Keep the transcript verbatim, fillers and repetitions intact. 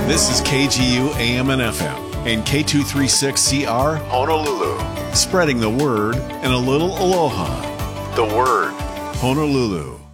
This is K G U A M and F M and K two thirty-six C R Honolulu. Spreading the word and a little aloha. The Word. Honolulu.